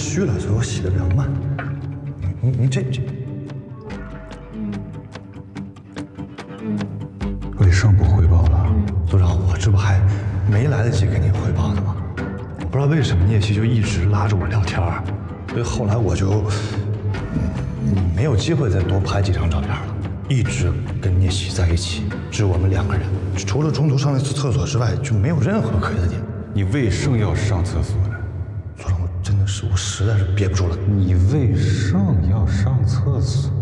虚了，所以我洗的比较慢。你这，李胜部汇报了，组长，我这不还没来得及跟您汇报呢吗？不知道为什么聂西就一直拉着我聊天，所以后来我就没有机会再多拍几张照片了，一直跟聂西在一起，只有我们2个人，除了中途上了一次厕所之外，就没有任何可疑的点。 你为甚要上厕所呢？ 组长，我实在是憋不住了。 你为甚要上厕所？